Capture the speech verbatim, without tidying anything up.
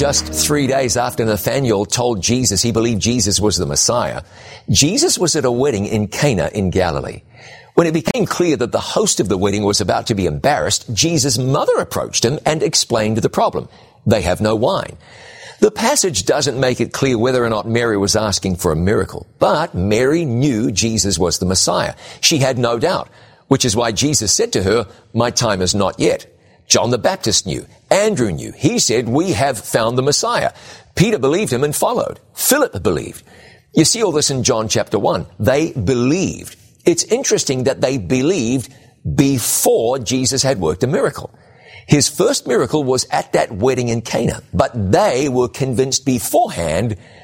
just three days after Nathanael told Jesus he believed Jesus was the Messiah, Jesus was at a wedding in Cana in Galilee. When it became clear that the host of the wedding was about to be embarrassed, Jesus' mother approached him and explained the problem. They have no wine. The passage doesn't make it clear whether or not Mary was asking for a miracle, but Mary knew Jesus was the Messiah. She had no doubt, which is why Jesus said to her, "My time is not yet." John the Baptist knew. Andrew knew. He said, "We have found the Messiah." Peter believed him and followed. Philip believed. You see all this in John chapter one. They believed. It's interesting that they believed before Jesus had worked a miracle. His first miracle was at that wedding in Cana, but they were convinced beforehand